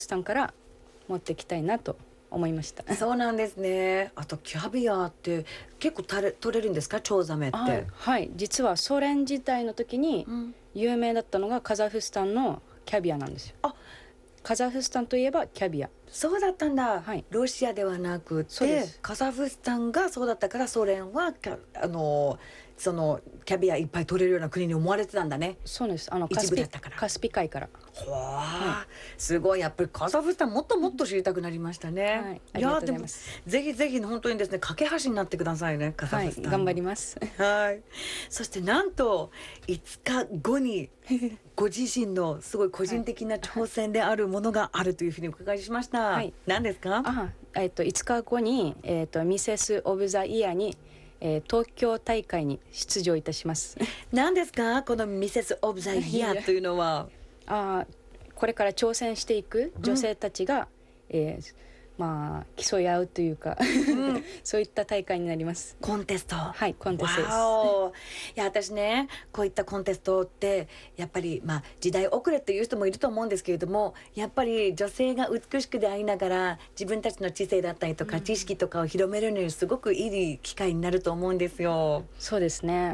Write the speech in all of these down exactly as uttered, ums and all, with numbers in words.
スタンから持ってきたいなと思いました。 そうなんですね。あとキャビアって結構たれ取れるんですか、チョウザメって。 はい、はい、実はソ連時代の時に有名だったのがカザフスタンのキャビアなんですよ。 あ、 カザフスタンといえばキャビア。 そうだったんだ、 はい、 ロシアではなくそうでてす。 カザフスタンがそうだったから、ソ連はキャあのそのキャビアいっぱい取れるような国に思われてたんだね。 そうです。あのカ一スピ部だったからカスピ海から。 ほわ、すごい。やっぱりカザフスタンもっともっと知りたくなりましたね。 はい、ありがとうございます。 やでもぜひぜひ本当にですね、架け橋になってくださいね、カザフスタン、 はい、頑張ります。 はい。そしてなんといつかごにご自身のすごい個人的な挑戦であるものがあるというふうにお伺いしました。 はい、 何ですか？ あ、えっといつかごに、えっとミセスオブザイヤーに、えー、東京大会に出場いたします。 何ですか、このミセスオブザイヤーというのは？ あ、これから挑戦していく女性たちが、うん、えー、まあ競い合うというか、うん、そういった大会になります。 コンテスト。 はい、コンテストです。 いや、私ね、こういったコンテストってやっぱり、まあ、時代遅れっていう人もいると思うんですけれども、やっぱり女性が美しくでありながら自分たちの知性だったりとか、うん、知識とかを広めるのにすごくいい機会になると思うんですよ。 そうですね。 うん、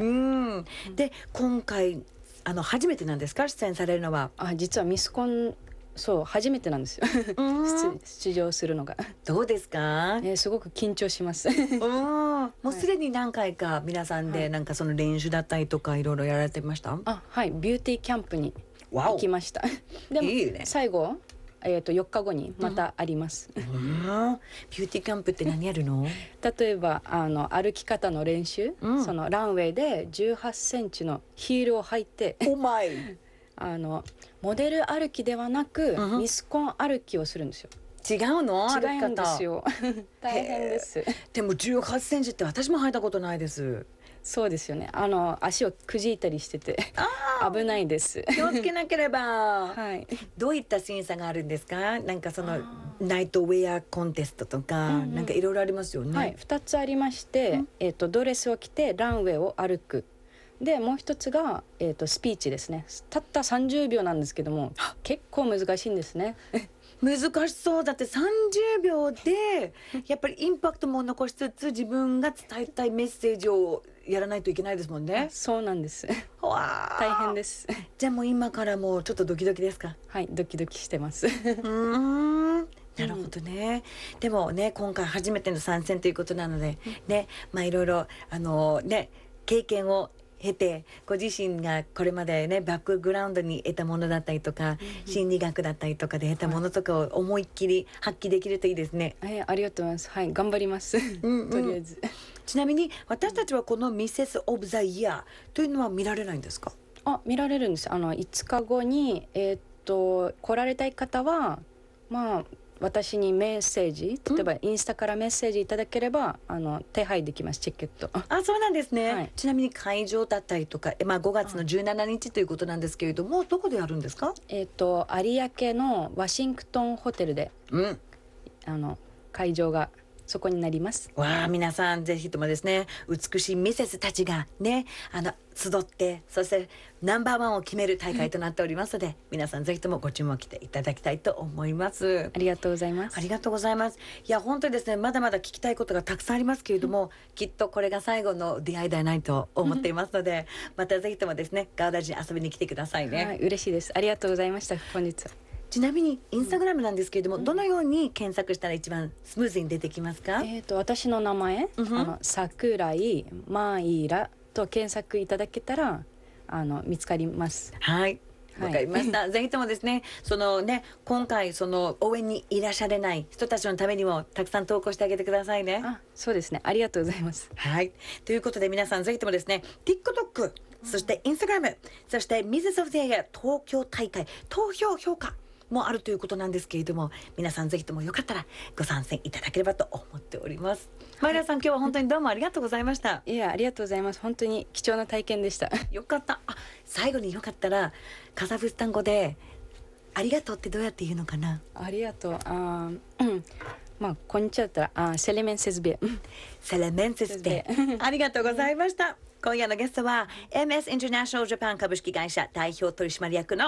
で今回あの初めてなんですか、出演されるのは？ あ、実はミスコン、そう初めてなんですよ。出, 出場するのが。 どうですか？ えー、すごく緊張します。 もうすでに何回か皆さんでなんかその練習だったりとかいろいろやられてました？ あ、はい、ビューティーキャンプに行きました。でもいい、ね、最後、えー、とよっかごにまたあります。 うん、ビューティーキャンプって何やるの？ 例えばあの歩き方の練習、うん、そのランウェイでじゅうはちセンチのヒールを履いて、 お前あのモデル歩きではなく、うん、ミスコン歩きをするんですよ。 違うの？ 違うんですよ。大変です。 でもじゅうはちセンチって私も履いたことないです。 そうですよね。あの足をくじいたりしてて危ないです。 気をつけなければ。 はい。 どういった審査があるんですか？なんかそのナイトウェアコンテストとか、うんうん、なんかいろいろありますよね。 はい、ふたつありまして、うん、えーと、ドレスを着てランウェイを歩く。でもう一つが、えーと、スピーチですね。たったさんじゅうびょうなんですけども結構難しいんですね。 難しそう。だってさんじゅうびょうでやっぱりインパクトも残しつつ自分が伝えたいメッセージをやらないといけないですもんね。 そうなんです。 わ大変です。 じゃあもう今からもうちょっとドキドキですか？ はい、ドキドキしてます。うーん、なるほどね、うん、でもね今回初めての参戦ということなので、うん、ね、まあいろいろあのね経験を経てご自身がこれまでねバックグラウンドに得たものだったりとか、うん、心理学だったりとかで得たものとかを思いっきり発揮できるといいですね。 はい、ありがとうございます。はい、頑張ります。うん、うん、とりあえず。 ちなみに私たちはこのミセスオブザイヤーというのは見られないんですか？ あ、見られるんです。あのいつかごにえー、っと来られたい方はまあ私にメッセージ、例えばインスタからメッセージいただければ、うん、あの手配できます。チケット。 あ、そうなんですね、はい、ちなみに会場だったりとか、まあ、ごがつのじゅうしちにちということなんですけれども、どこでやるんですか？ えー、と有明のワシントンホテルで、うん、あの会場がそこになります。 わあ、皆さんぜひともですね、美しいミセスたちがねあの集って、そしてナンバーワンを決める大会となっておりますので皆さんぜひともご注目していただきたいと思います。 ありがとうございます。 ありがとうございます。いや本当にですね、まだまだ聞きたいことがたくさんありますけれども、うん、きっとこれが最後の出会いではないと思っていますので、うん、またぜひともですねガーダジに遊びに来てくださいね。 はい、嬉しいです。ありがとうございました。本日は。 ちなみにインスタグラムなんですけれども、うん、どのように検索したら一番スムーズに出てきますか？ えーと私の名前、うん、あの桜井マイラと検索いただけたらあの見つかります。 はい、わかりました、はい、ぜひともですね、そのね今回その応援にいらっしゃれない人たちのためにもたくさん投稿してあげてくださいね。 あ、そうですね、ありがとうございます。 はい、ということで皆さんぜひともですね TikTok、そして Instagram、そしてミセスオブザイヤー東京大会投票評価もあるということなんですけれども、皆さんぜひともよかったらご参戦いただければと思っております。マイラさん、今日は本当にどうもありがとうございました。 いや、ありがとうございます。本当に貴重な体験でした。 よかった。あ、最後によかったらカザフスタン語でありがとうってどうやって言うのかな？ ありがとう、あ、うん、まあこんにちはだったら、あ、セレメンセスベセレメンセスベありがとうございました。今夜のゲストは エムエス インターナショナルジャパン株式会社代表取締役の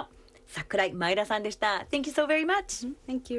桜井舞良さんでした。 Thank you so very much. Thank you.